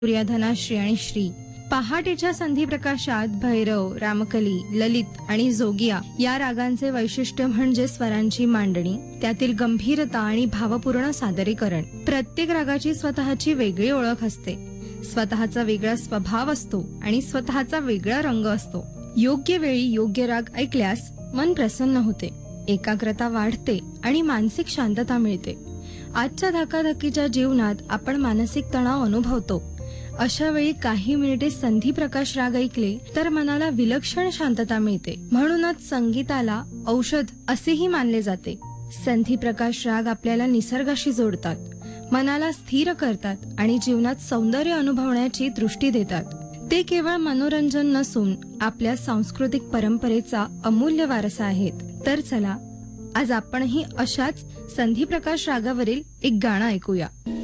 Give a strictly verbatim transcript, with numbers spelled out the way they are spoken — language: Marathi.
सूर्या, धनाश्री आणि श्री. पहाटेच्या संधी प्रकाशात भैरव, रामकली, ललित आणि जोगिया या रागांचे वैशिष्ट्य म्हणजे स्वरांची मांडणी, त्यातील गंभीरता आणि भावपूर्ण सादरीकरण. प्रत्येक रागाची स्वतःची वेगळी ओळख असते, स्वतःचा वेगळा स्वभाव असतो आणि स्वतःचा वेगळा रंग असतो. योग्य वेळी योग्य राग ऐकल्यास मन प्रसन्न होते, एकाग्रता वाढते आणि मानसिक शांतता मिळते. आजच्या धकाधकीच्या जीवनात आपण मानसिक तणाव अनुभवतो. अशा वेळी काही मिनिटे संधी प्रकाश राग ऐकले तर मनाला विलक्षण शांतता मिळते. म्हणूनच संगीताला औषध असेही मानले जाते. संधी प्रकाश राग आपल्याला निसर्गाशी जोडतात, मनाला स्थिर करतात आणि जीवनात सौंदर्य अनुभवण्याची दृष्टी देतात. ते केवळ मनोरंजन नसून आपल्या सांस्कृतिक परंपरेचा अमूल्य वारसा आहेत. तर चला आज आपणही अशाच संधी प्रकाश रागावरील एक गाणं ऐकूया.